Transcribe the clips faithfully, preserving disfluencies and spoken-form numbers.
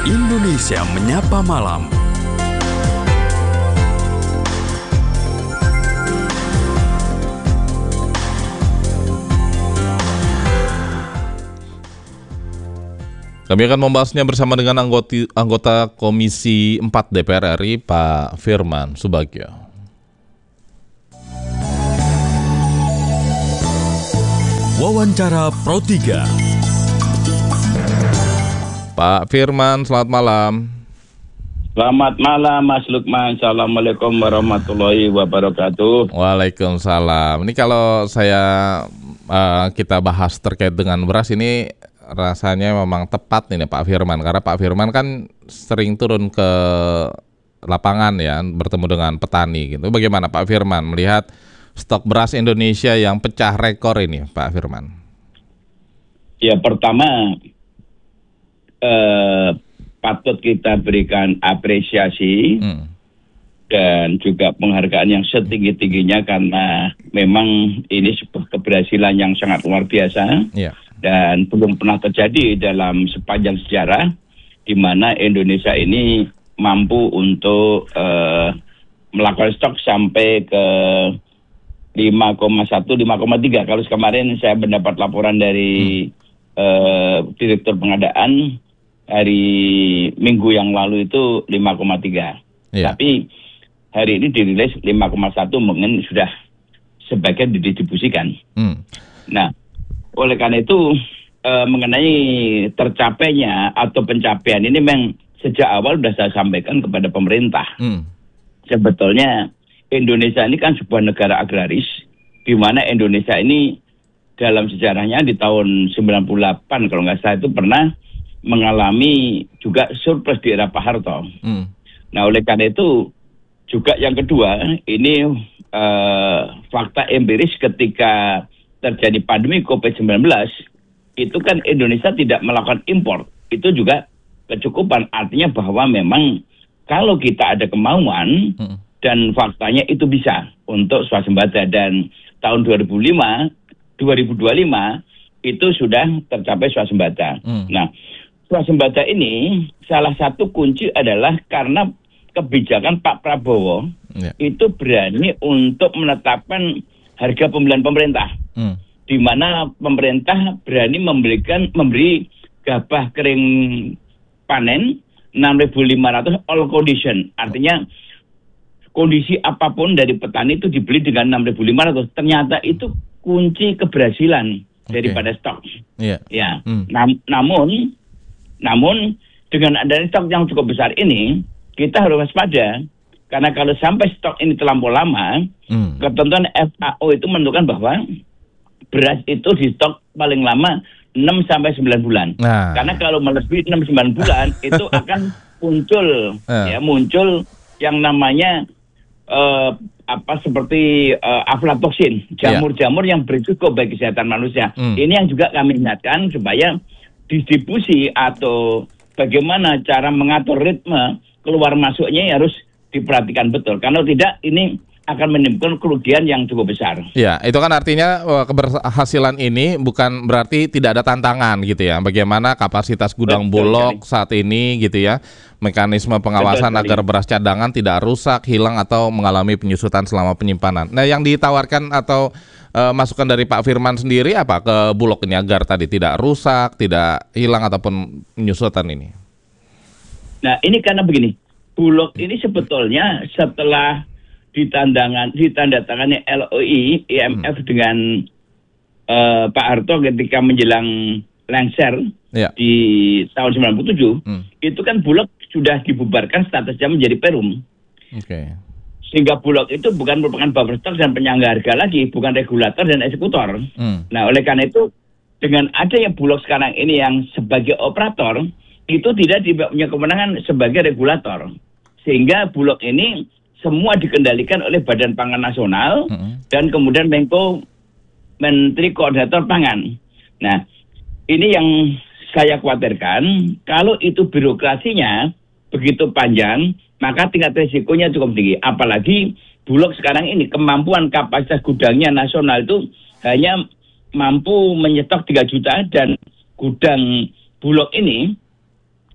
Indonesia Menyapa Malam. Kami akan membahasnya bersama dengan anggota, anggota Komisi empat D P R R I, Pak Firman Subagio. Wawancara Pro tiga. Pak Firman, selamat malam. Selamat malam Mas Lukman. Assalamualaikum warahmatullahi wabarakatuh. Waalaikumsalam. Ini kalau saya uh, kita bahas terkait dengan beras ini rasanya memang tepat nih Pak Firman, karena Pak Firman kan sering turun ke lapangan ya, bertemu dengan petani gitu. Bagaimana Pak Firman melihat stok beras Indonesia yang pecah rekor ini, Pak Firman? Ya, pertama eh, patut kita berikan apresiasi hmm. dan juga penghargaan yang setinggi-tingginya, karena memang ini sebuah keberhasilan yang sangat luar biasa. Yeah. Dan belum pernah terjadi dalam sepanjang sejarah di mana Indonesia ini mampu untuk uh, melakukan stok sampai ke lima koma satu, lima koma tiga. Kalau kemarin saya mendapat laporan dari hmm. uh, Direktur Pengadaan hari Minggu yang lalu itu lima koma tiga. Yeah. Tapi hari ini dirilis lima koma satu, mungkin sudah sebagian didistribusikan. Hmm. Nah, oleh karena itu eh, mengenai tercapainya atau pencapaian ini memang sejak awal sudah saya sampaikan kepada pemerintah. Hmm. Sebetulnya Indonesia ini kan sebuah negara agraris, di mana Indonesia ini dalam sejarahnya di tahun sembilan puluh delapan kalau nggak salah itu pernah mengalami juga surplus di era Pak Harto. Hmm. Nah, oleh karena itu juga yang kedua ini eh, fakta empiris ketika terjadi pandemi covid sembilan belas, itu kan Indonesia tidak melakukan impor. Itu juga kecukupan. Artinya bahwa memang kalau kita ada kemauan hmm. dan faktanya itu bisa untuk swasembada. Dan tahun dua ribu lima, dua ribu dua puluh lima itu sudah tercapai swasembada. Hmm. Nah, swasembada ini salah satu kunci adalah karena kebijakan Pak Prabowo yeah. itu berani untuk menetapkan harga pembelian pemerintah, hmm. di mana pemerintah berani memberikan memberi gabah kering panen enam ribu lima ratus all condition, artinya kondisi apapun dari petani itu dibeli dengan enam ribu lima ratus. Ternyata itu kunci keberhasilan okay. daripada stok. Yeah. Ya, hmm. Nam- namun, namun dengan adanya stok yang cukup besar ini, kita harus waspada. Karena kalau sampai stok ini terlampau lama, hmm. ketentuan F A O itu menentukan bahwa beras itu di stok paling lama enam sampai sembilan bulan. Nah. Karena kalau melebihi enam sampai sembilan bulan itu akan muncul uh. ya muncul yang namanya uh, apa seperti uh, aflatoksin, jamur-jamur yeah. yang berisiko bagi kesehatan manusia. Hmm. Ini yang juga kami ingatkan supaya distribusi atau bagaimana cara mengatur ritme keluar masuknya harus diperhatikan betul. Kalau tidak, ini akan menimbulkan kerugian yang cukup besar. Ya, itu kan artinya keberhasilan ini bukan berarti tidak ada tantangan gitu ya. Bagaimana kapasitas gudang betul, Bulog jadi. saat ini gitu ya. Mekanisme pengawasan betul, agar beras cadangan tidak rusak, hilang atau mengalami penyusutan selama penyimpanan. Nah, yang ditawarkan atau uh, masukan dari Pak Firman sendiri apa ke Bulog ini agar tadi tidak rusak, tidak hilang ataupun penyusutan ini? Nah, ini karena begini. Bulog ini sebetulnya setelah ditandangan ditandatangani L O I I M F hmm. dengan uh, Pak Harto ketika menjelang lengser ya. di tahun sembilan puluh tujuh, hmm. itu kan Bulog sudah dibubarkan statusnya menjadi Perum. Okay. Sehingga Bulog itu bukan merupakan buffer stock dan penyangga harga lagi, bukan regulator dan eksekutor. Hmm. Nah, oleh karena itu dengan adanya Bulog sekarang ini yang sebagai operator, itu tidak punya kewenangan sebagai regulator. Sehingga Bulog ini semua dikendalikan oleh Badan Pangan Nasional mm-hmm. dan kemudian Menko Menteri Koordinator Pangan. Nah, ini yang saya khawatirkan, kalau itu birokrasinya begitu panjang, maka tingkat risikonya cukup tinggi. Apalagi Bulog sekarang ini kemampuan kapasitas gudangnya nasional itu hanya mampu menyetok tiga juta, dan gudang Bulog ini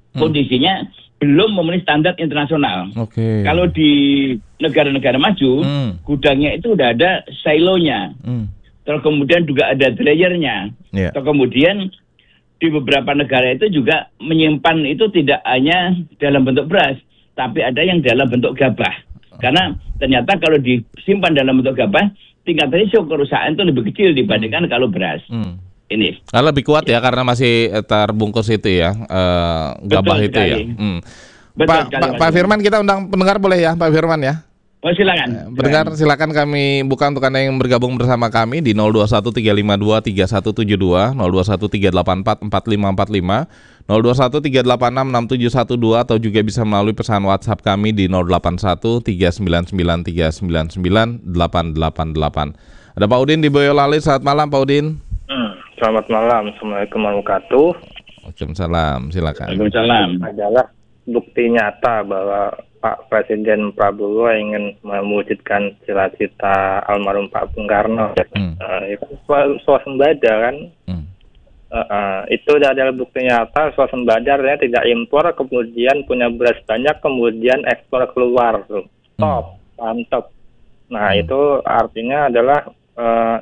kondisinya belum memenuhi standar internasional. Oke. Kalau di negara-negara maju, Hmm. gudangnya itu udah ada silonya. Hmm. Terus kemudian juga ada dryernya. Yeah. Terus kemudian di beberapa negara itu juga menyimpan itu tidak hanya dalam bentuk beras, tapi ada yang dalam bentuk gabah. Karena ternyata kalau disimpan dalam bentuk gabah, tingkat risiko kerusakan itu lebih kecil dibandingkan kalau beras. Hmm. Ini. Ah, lebih kuat ya karena masih terbungkus itu ya, eh, gabah Betul itu ya. sekali. Hmm. Betul Pak, sekali, Pak, Mas. Pak Firman, kita undang pendengar boleh ya, Pak Firman ya? Oh silakan. Pendengar silakan kami buka untuk Anda yang bergabung bersama kami di nol dua satu tiga lima dua tiga satu tujuh dua, nol dua satu tiga delapan empat empat lima empat lima, nol dua satu tiga delapan enam enam tujuh satu dua, atau juga bisa melalui pesan WhatsApp kami di nol delapan satu tiga sembilan sembilan tiga sembilan sembilan delapan delapan delapan. Ada Pak Udin di Boyolali. Selamat malam Pak Udin. Hmm, selamat malam. Assalamualaikum warahmatullahi wabarakatuh. Waalaikumsalam, silakan. Waalaikumsalam. Adalah bukti nyata bahwa Pak Presiden Prabowo ingin mewujudkan cita-cita almarhum Pak Bung Karno. Hmm. Uh, itu swasembada kan. Hmm. Uh, uh, itu adalah bukti nyata swasembada artinya tidak impor, kemudian punya beras banyak, kemudian ekspor keluar. Top, mantap. Nah Hmm. itu artinya adalah uh,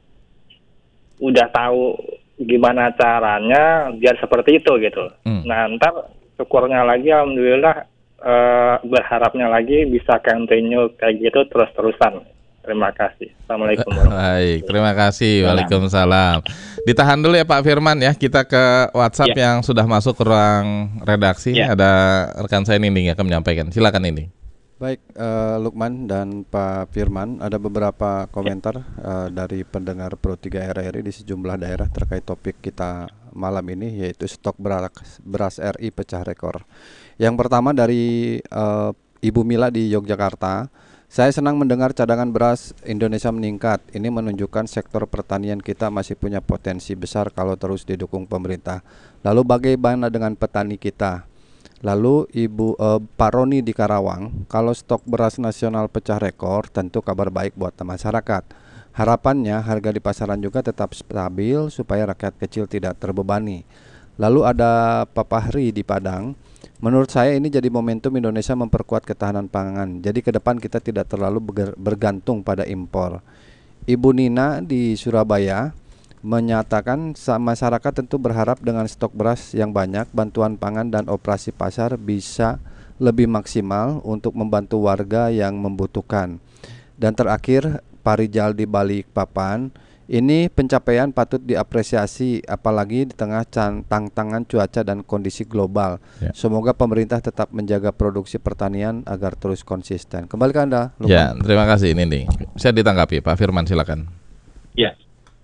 udah tahu gimana caranya biar seperti itu gitu. Hmm. Nah ntar syukurnya lagi alhamdulillah eh, berharapnya lagi bisa continue kayak gitu terus-terusan. Terima kasih. Assalamualaikum warahmatullahi wabarakatuh. Baik, terima kasih. Waalaikumsalam. Ditahan dulu ya Pak Firman ya. Kita ke WhatsApp Ya. yang sudah masuk ke ruang redaksi. Ya. Ada rekan saya Ninding yang akan menyampaikan. Silakan Ninding. Baik, eh, Lukman dan Pak Firman, ada beberapa komentar eh, dari pendengar Pro tiga R R I di sejumlah daerah terkait topik kita malam ini, yaitu stok beras, beras R I pecah rekor. Yang pertama dari eh, Ibu Mila di Yogyakarta. Saya senang mendengar cadangan beras Indonesia meningkat. Ini menunjukkan sektor pertanian kita masih punya potensi besar kalau terus didukung pemerintah. Lalu bagaimana dengan petani kita? Lalu Ibu eh, Pak Roni di Karawang, kalau stok beras nasional pecah rekor, tentu kabar baik buat masyarakat. Harapannya harga di pasaran juga tetap stabil supaya rakyat kecil tidak terbebani. Lalu ada Pak Fahri di Padang. Menurut saya ini jadi momentum Indonesia memperkuat ketahanan pangan. Jadi ke depan kita tidak terlalu bergantung pada impor. Ibu Nina di Surabaya menyatakan masyarakat tentu berharap dengan stok beras yang banyak, bantuan pangan dan operasi pasar bisa lebih maksimal untuk membantu warga yang membutuhkan. Dan terakhir, Pak Rijal di Balikpapan, ini pencapaian patut diapresiasi apalagi di tengah tantangan cuaca dan kondisi global. Ya. Semoga pemerintah tetap menjaga produksi pertanian agar terus konsisten. Kembali ke Anda, Lukman. Ya, terima kasih Ninding. Bisa ditanggapi Pak Firman, silakan. Ya.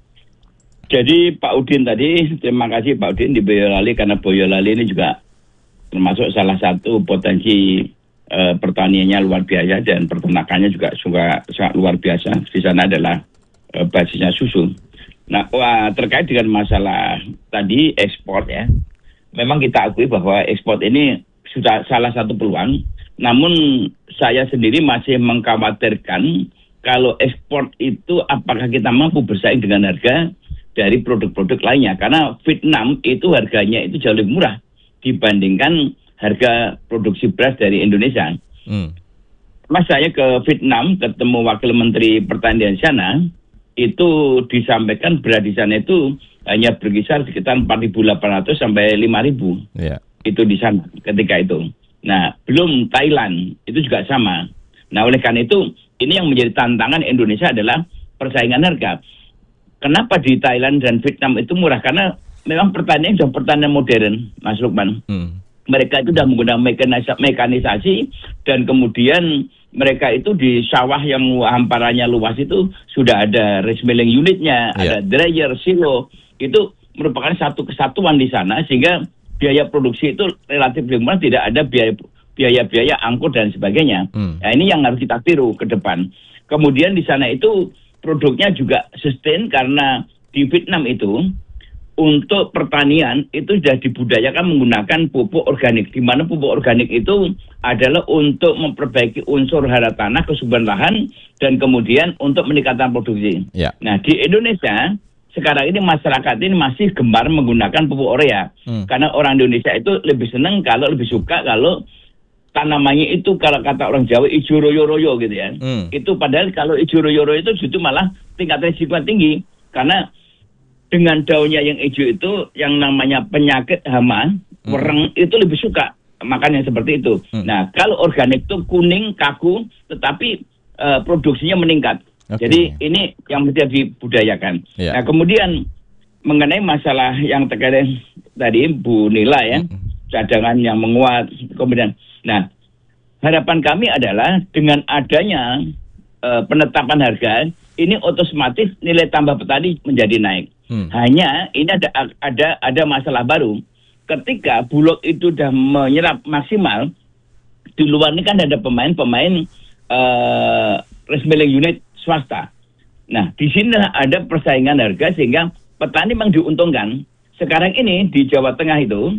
Jadi Pak Udin tadi, terima kasih Pak Udin di Boyolali, karena Boyolali ini juga termasuk salah satu potensi eh, pertaniannya luar biasa dan peternakannya juga juga sangat luar biasa. Di sana adalah eh, basisnya susu. Nah, wah, terkait dengan masalah tadi ekspor ya, memang kita akui bahwa ekspor ini sudah salah satu peluang. Namun saya sendiri masih mengkhawatirkan kalau ekspor itu apakah kita mampu bersaing dengan harga dari produk-produk lainnya, karena Vietnam itu harganya itu jauh lebih murah dibandingkan harga produksi beras dari Indonesia. Hmm. Mas saya ke Vietnam ketemu Wakil Menteri Pertanian sana, itu disampaikan beras di sana itu hanya berkisar sekitar empat ribu delapan ratus sampai lima ribu. Yeah. Itu di sana ketika itu. Nah, belum Thailand itu juga sama. Nah, oleh karena itu ini yang menjadi tantangan Indonesia adalah persaingan harga. Kenapa di Thailand dan Vietnam itu murah? Karena memang pertanian sudah pertanian modern, Mas Lukman. Hmm. Mereka itu sudah menggunakan mekanisasi, mekanisasi dan kemudian mereka itu di sawah yang hamparannya luas itu sudah ada rice milling unitnya, yeah. ada dryer, silo. Itu merupakan satu kesatuan di sana sehingga biaya produksi itu relatif lebih murah, tidak ada biaya biaya-biaya angkut dan sebagainya. Hmm. Nah, ini yang harus kita tiru ke depan. Kemudian di sana itu produknya juga sustain karena di Vietnam itu untuk pertanian itu sudah dibudayakan menggunakan pupuk organik, di mana pupuk organik itu adalah untuk memperbaiki unsur hara tanah, kesuburan lahan, dan kemudian untuk meningkatkan produksi. Yeah. Nah, di Indonesia sekarang ini masyarakat ini masih gemar menggunakan pupuk urea. Hmm. Karena orang Indonesia itu lebih senang kalau lebih suka kalau tanamannya itu kalau kata orang Jawa ijo royo-royo gitu ya. Hmm. Itu padahal kalau ijo royo-royo itu justru malah tingkat resiko tinggi karena dengan daunnya yang hijau itu yang namanya penyakit hama, hmm. wereng itu lebih suka makan yang seperti itu. Hmm. Nah, kalau organik itu kuning, kaku, tetapi uh, produksinya meningkat. Okay. Jadi ini yang mesti dibudayakan. Yeah. Nah, kemudian mengenai masalah yang terkait tadi Bu Nila ya, hmm. cadangan yang menguat, kemudian, nah harapan kami adalah dengan adanya uh, penetapan harga, ini otomatis nilai tambah petani menjadi naik. Hmm. Hanya ini ada ada ada masalah baru. Ketika Bulog itu sudah menyerap maksimal, di luar ini kan ada pemain-pemain uh, rice milling unit swasta. Nah, di sini ada persaingan harga sehingga petani memang diuntungkan. Sekarang ini di Jawa Tengah itu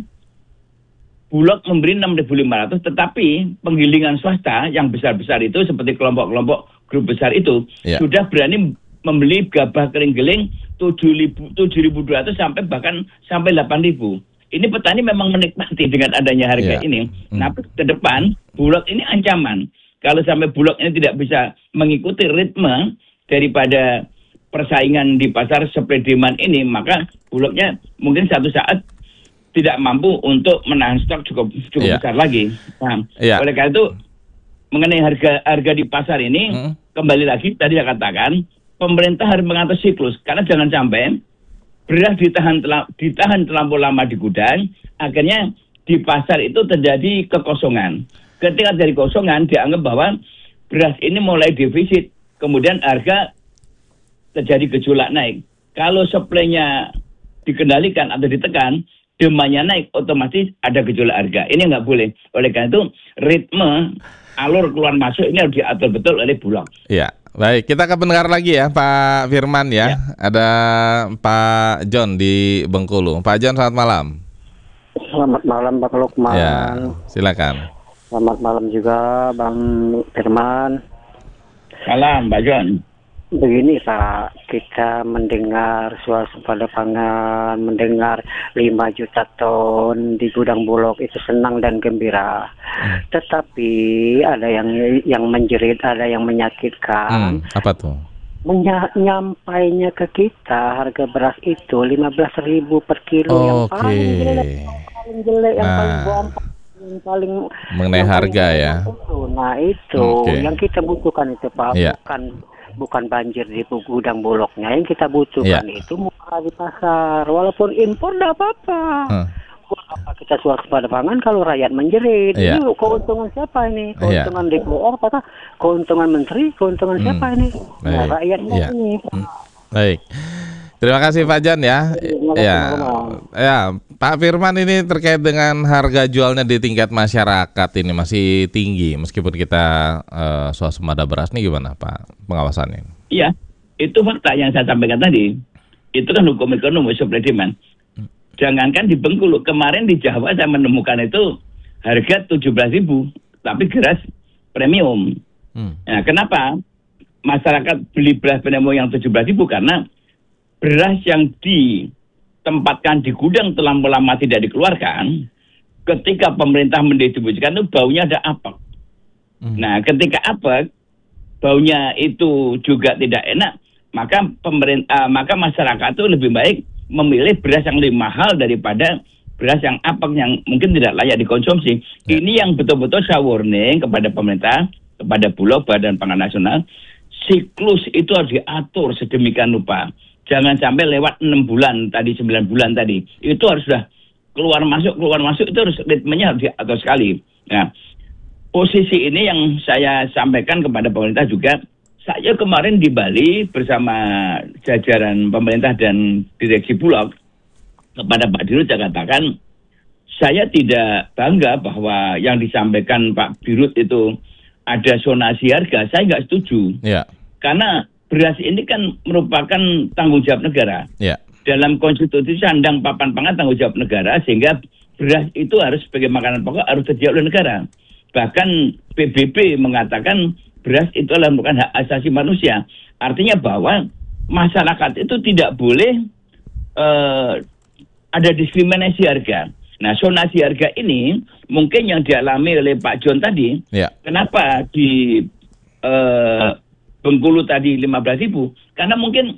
Bulog memberi enam ribu lima ratus, tetapi penggilingan swasta yang besar-besar itu seperti kelompok-kelompok grup besar itu yeah. sudah berani membeli gabah kering giling tujuh ribu dua ratus sampai bahkan sampai delapan ribu. Ini petani memang menikmati dengan adanya harga yeah. ini. Hmm. Nah, ke depan Bulog ini ancaman. Kalau sampai Bulog ini tidak bisa mengikuti ritme daripada persaingan di pasar supply demand ini, maka Bulognya mungkin satu saat tidak mampu untuk menahan stok cukup cukup yeah. besar lagi. Nah, yeah. oleh karena itu mengenai harga harga di pasar ini hmm. kembali lagi tadi saya katakan pemerintah harus mengatur siklus karena jangan sampai beras ditahan ditahan terlampau lama di gudang, akhirnya di pasar itu terjadi kekosongan. Ketika dari kosongan dianggap bahwa beras ini mulai defisit, kemudian harga terjadi gejolak naik. Kalau supply-nya dikendalikan atau ditekan, demandnya naik, otomatis ada gejolak harga. Ini nggak boleh. Oleh karena itu ritme alur keluar masuk ini harus diatur betul oleh Bulog. Iya. Baik, kita akan mendengar lagi ya Pak Firman ya. ya. Ada Pak John di Bengkulu. Pak John, selamat malam. Selamat malam Pak Lukman. Ya, silakan. Selamat malam juga Bang Firman. Salam Pak John. Begini Pak, kita mendengar suasana pangan, mendengar lima juta ton di gudang Bulog itu senang dan gembira. Hmm. Tetapi ada yang yang menjerit, ada yang menyakitkan. Hmm, apa tuh? Menya, nyampainya ke kita harga beras itu lima belas ribu per kilo. Oh, yang okay. paling jelek, yang paling jelek, yang nah. paling bom. Yang paling mengenai yang harga paling ya. Itu. Nah itu okay. yang kita butuhkan itu Pak, yeah. bukan bukan banjir di gudang Bulognya. Yang kita butuhkan yeah. itu murah di pasar. Walaupun impor tidak apa-apa. Hmm. Apa kita swasembada pangan kalau rakyat menjerit? Yeah. Ini keuntungan siapa ini? Keuntungan yeah. D P R, apakah keuntungan menteri? Keuntungan hmm. siapa ini? Nah, rakyatnya yeah. ini. Hmm. Baik. Terima kasih Pak Jan ya. Ya, ya Pak Firman, ini terkait dengan harga jualnya di tingkat masyarakat ini masih tinggi meskipun kita uh, swasembada beras nih, gimana Pak pengawasannya? Iya, itu fakta yang saya sampaikan tadi. Itu kan hukum ekonomi supply demand. Jangankan di Bengkulu, kemarin di Jawa saya menemukan itu harga tujuh belas ribu, tapi beras premium. Hmm. Nah, kenapa masyarakat beli beras premium yang tujuh belas ribu? Karena beras yang ditempatkan di gudang terlalu lama tidak dikeluarkan, ketika pemerintah mendistribusikan itu baunya ada apek. Hmm. Nah, ketika apek, baunya itu juga tidak enak, maka pemerintah, maka masyarakat itu lebih baik memilih beras yang lebih mahal daripada beras yang apek yang mungkin tidak layak dikonsumsi. Ya. Ini yang betul-betul saya warning kepada pemerintah, kepada Bulog, Badan Pangan Nasional, siklus itu harus diatur sedemikian rupa. Jangan sampai lewat enam bulan tadi, sembilan bulan tadi. Itu harus sudah keluar masuk, keluar masuk, itu harus ritmenya harus diatur sekali. Nah, posisi ini yang saya sampaikan kepada pemerintah juga. Saya kemarin di Bali bersama jajaran pemerintah dan direksi Bulog, kepada Pak Dirut saya katakan, saya tidak bangga bahwa yang disampaikan Pak Dirut itu ada zonasi harga. Saya nggak setuju. Yeah. Karena beras ini kan merupakan tanggung jawab negara. Yeah. Dalam konstitusi sandang papan pangan tanggung jawab negara, sehingga beras itu harus sebagai makanan pokok harus tersedia oleh negara. Bahkan P B B mengatakan beras itu adalah merupakan hak asasi manusia. Artinya bahwa masyarakat itu tidak boleh uh, ada diskriminasi harga. Nah, zonasi harga ini mungkin yang dialami oleh Pak John tadi. Ya. Kenapa di uh, Bengkulu tadi lima belas ribu? Karena mungkin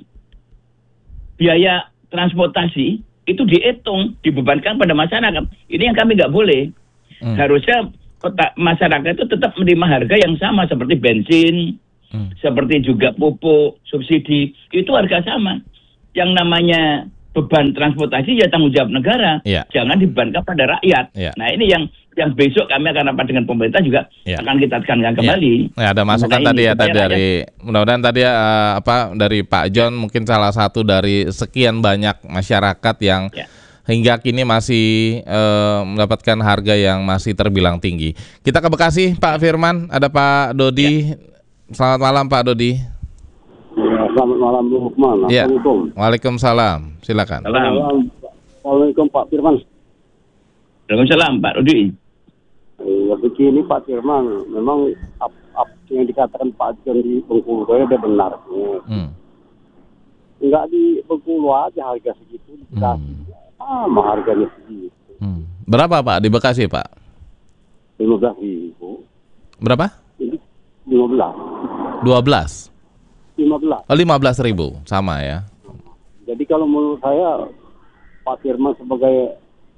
biaya transportasi itu dihitung, dibebankan pada masyarakat. Ini yang kami nggak boleh. Hmm. Harusnya kota, masyarakat itu tetap menerima harga yang sama seperti bensin, hmm. seperti juga pupuk, subsidi, itu harga sama. Yang namanya beban transportasi ya tanggung jawab negara, yeah. jangan dibebankan pada rakyat. Yeah. Nah ini yang yang besok kami akan rapat dengan pemerintah juga yeah. akan kita tekankan kembali. Yeah. Ya, ada masukan nah, tadi ya tadi dari mudah-mudahan tadi uh, apa dari Pak John mungkin salah satu dari sekian banyak masyarakat yang yeah. hingga kini masih uh, mendapatkan harga yang masih terbilang tinggi. Kita ke Bekasi, Pak Firman, ada Pak Dodi. Yeah. Selamat malam Pak Dodi. Ya, selamat malam Bu Lukman. Ya. Assalamualaikum. Waalaikumsalam. Silakan. Assalamualaikum Pak Firman. Waalaikumsalam Pak Rudi. Ya begini Pak Firman, memang ap, ap, yang dikatakan Pak John di Bengkulu itu benar. Hmm. Enggak di Bengkulu aja harga segitu, di Bekasi hmm. sama harganya segitu. Hmm. Berapa Pak di Bekasi Pak? lima belas ribu. Berapa? lima belas. dua belas. lima belas. Oh, lima belas ribu, sama ya. Jadi kalau menurut saya Pak Firman sebagai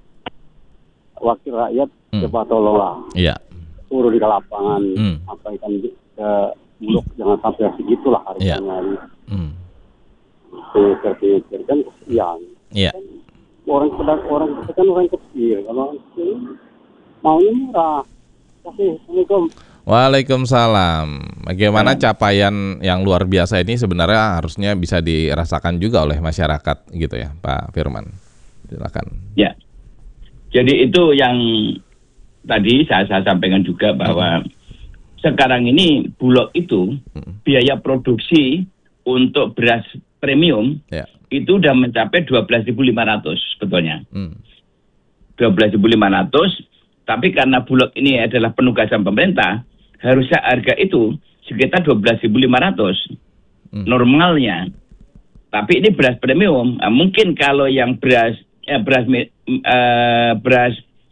wakil rakyat, hmm. coba tolonglah. Iya. Turun ke lapangan, hmm. sampaikan ke Bulog, hmm. jangan sampai segitulah harganya. Iya. Hmm. Pikir-pikir kan kesian. Iya. Kan orang sedang orang kita kan orang kecil, kalau maunya murah. Assalamualaikum. Waalaikumsalam. Bagaimana capaian yang luar biasa ini sebenarnya harusnya bisa dirasakan juga oleh masyarakat gitu ya, Pak Firman. Silakan. Ya. Jadi itu yang tadi saya, saya sampaikan juga bahwa hmm. sekarang ini Bulog itu hmm. biaya produksi untuk beras premium ya. itu udah mencapai dua belas ribu lima ratus sebetulnya. Hmm. dua belas ribu lima ratus, tapi karena Bulog ini adalah penugasan pemerintah, harusnya harga itu sekitar dua belas ribu lima ratus hmm. normalnya. Tapi ini beras premium. Nah, mungkin kalau yang beras eh, beras uh, beras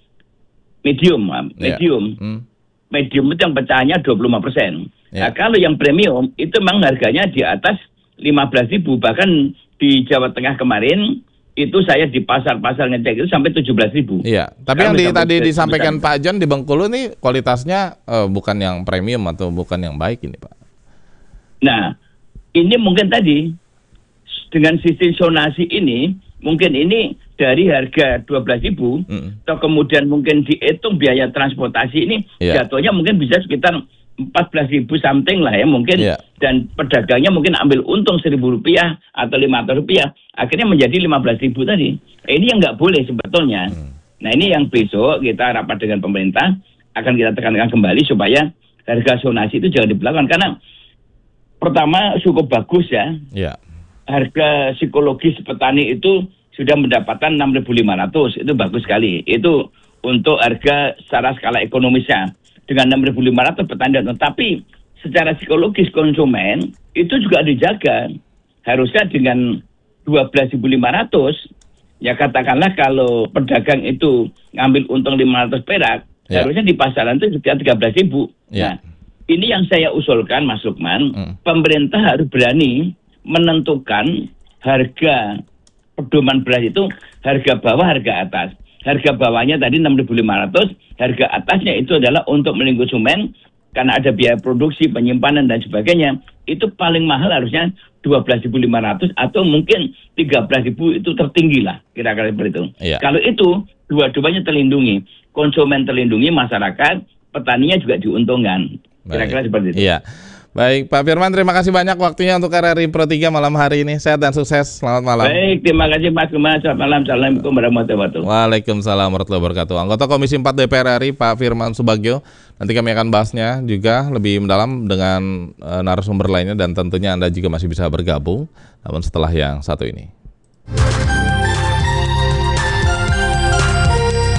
medium, medium, yeah. hmm. medium itu yang pecahannya dua puluh lima persen. Yeah. Nah, kalau yang premium itu memang harganya di atas lima belas ribu, bahkan di Jawa Tengah kemarin itu saya di pasar-pasar ngecek itu sampai tujuh belas ribu. Iya, tapi yang di, tadi disampaikan Pak John di Bengkulu ini kualitasnya uh, bukan yang premium atau bukan yang baik ini Pak. Nah, ini mungkin tadi dengan sistem zonasi ini, mungkin ini dari harga dua belas ribu, mm. atau kemudian mungkin dihitung biaya transportasi ini, yeah. jatuhnya mungkin bisa sekitar empat belas ribu something lah ya mungkin, yeah. dan pedagangnya mungkin ambil untung seribu rupiah atau lima ratus rupiah, akhirnya menjadi lima belas ribu tadi. Ini yang nggak boleh sebetulnya. Hmm. Nah ini yang besok kita rapat dengan pemerintah akan kita tekankan kembali supaya harga zonasi itu jangan diberlakukan, karena pertama cukup bagus ya, yeah. harga psikologis petani itu sudah mendapatkan enam ribu lima ratus, itu bagus sekali. Itu untuk harga secara skala ekonomisnya. Dengan enam ribu lima ratus petani, tetapi secara psikologis konsumen itu juga dijaga. Harusnya dengan dua belas ribu lima ratus, ya katakanlah kalau pedagang itu ngambil untung lima ratus perak, yeah. harusnya di pasaran itu sekitar tiga belas ribu. Yeah. Nah, ini yang saya usulkan Mas Lukman, mm. pemerintah harus berani menentukan harga pedoman beras itu harga bawah, harga atas. Harga bawahnya tadi enam ribu lima ratus, harga atasnya itu adalah untuk melindungi konsumen karena ada biaya produksi, penyimpanan dan sebagainya. Itu paling mahal harusnya dua belas ribu lima ratus atau mungkin tiga belas ribu, itu tertinggi lah kira-kira seperti itu. Iya. Kalau itu dua-duanya terlindungi, konsumen terlindungi, masyarakat, petaninya juga diuntungkan. Kira-kira seperti itu. Iya. Baik, Pak Firman, terima kasih banyak waktunya untuk R R I Pro tiga malam hari ini. Sehat dan sukses. Selamat malam. Baik, terima kasih Mas Firman. Selamat malam. Assalamualaikum warahmatullahi wabarakatuh. Waalaikumsalam warahmatullahi wabarakatuh. Anggota Komisi empat D P R R I, Pak Firman Subagio. Nanti kami akan bahasnya juga lebih mendalam dengan uh, narasumber lainnya, dan tentunya Anda juga masih bisa bergabung, namun setelah yang satu ini.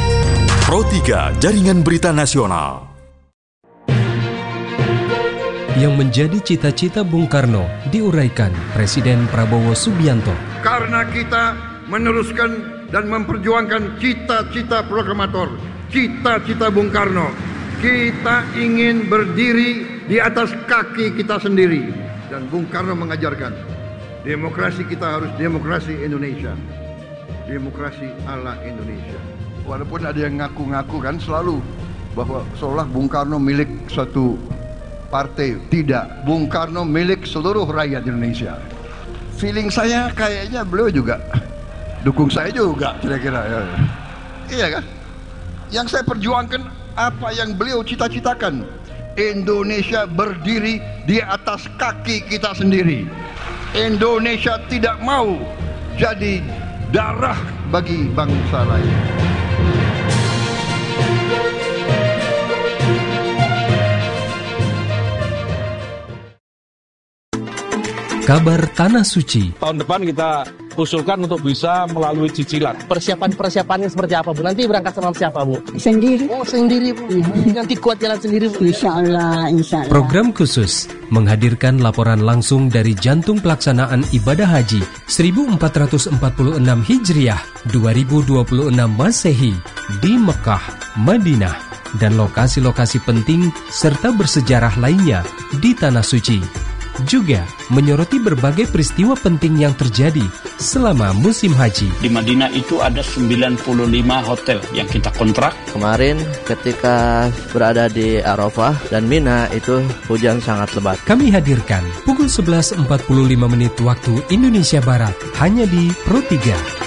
Pro tiga, Jaringan Berita Nasional. yang menjadi cita-cita Bung Karno diuraikan Presiden Prabowo Subianto. Karena kita meneruskan dan memperjuangkan cita-cita proklamator, cita-cita Bung Karno, kita ingin berdiri di atas kaki kita sendiri. Dan Bung Karno mengajarkan, demokrasi kita harus demokrasi Indonesia, demokrasi ala Indonesia. Walaupun ada yang ngaku-ngaku kan selalu bahwa seolah Bung Karno milik satu partai. Tidak, Bung Karno milik seluruh rakyat Indonesia. Feeling saya kayaknya beliau juga dukung saya juga kira-kira ya. Iya kan? Yang saya perjuangkan apa yang beliau cita-citakan. Indonesia berdiri di atas kaki kita sendiri. Indonesia tidak mau jadi darah bagi bangsa lain. Kabar Tanah Suci. Tahun depan kita usulkan untuk bisa melalui cicilan. Persiapan-persiapannya seperti apa, Bu? Nanti berangkat sama siapa, Bu? Sendiri. Oh, sendiri, Bu. Nanti kuat jalan sendiri, Bu. Insya Allah, insya Allah. Program khusus menghadirkan laporan langsung dari jantung pelaksanaan ibadah haji seribu empat ratus empat puluh enam Hijriah dua ribu dua puluh enam Masehi di Mekah, Madinah, dan lokasi-lokasi penting serta bersejarah lainnya di Tanah Suci. Juga menyoroti berbagai peristiwa penting yang terjadi selama musim haji. Di Madinah itu ada sembilan puluh lima hotel yang kita kontrak. Kemarin ketika berada di Arafah dan Mina itu hujan sangat lebat. Kami hadirkan pukul sebelas empat puluh lima menit waktu Indonesia Barat hanya di Pro tiga.